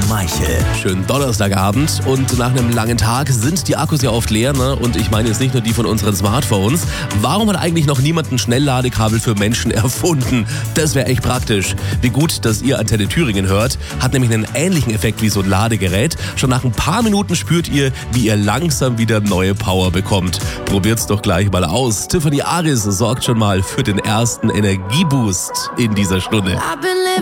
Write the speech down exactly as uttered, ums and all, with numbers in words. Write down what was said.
Michael. Schönen Donnerstagabend und nach einem langen Tag sind die Akkus ja oft leer, ne? Und ich meine jetzt nicht nur die von unseren Smartphones. Warum hat eigentlich noch niemand ein Schnellladekabel für Menschen erfunden? Das wäre echt praktisch. Wie gut, dass ihr Antenne Thüringen hört, hat nämlich einen ähnlichen Effekt wie so ein Ladegerät. Schon nach ein paar Minuten spürt ihr, wie ihr langsam wieder neue Power bekommt. Probiert's doch gleich mal aus. Tiffany Aris sorgt schon mal für den ersten Energieboost in dieser Stunde.